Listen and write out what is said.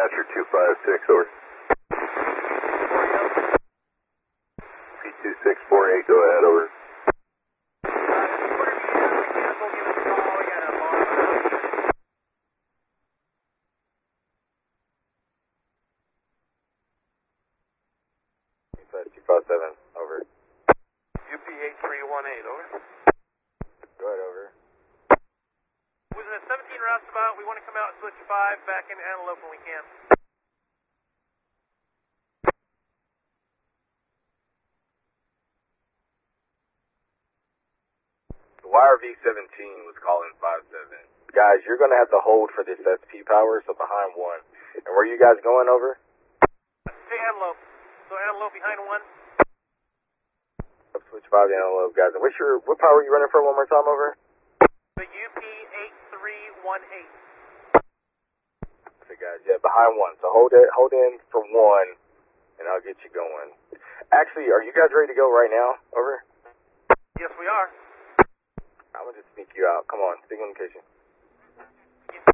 Dispatcher 256, over. P2648, go ahead, over. Dispatch 257, over. UP8318, over. Go ahead, over. Was it a 17 roustabout? We want to come out and switch 5 back into Antelope when we can. The YRV-17 was calling 57. Guys, you're going to have to hold for this SP power, so behind 1. And where are you guys going, over? To Antelope. So Antelope behind 1. Switch 5 to Antelope, guys. And what power are you running for one more time, over? The UP8318. Okay, guys, yeah, behind 1. So hold in for 1, and I'll get you going. Actually, are you guys ready to go right now, over? Yes, we are. I'm going to just sneak you out. Come on, stick on location.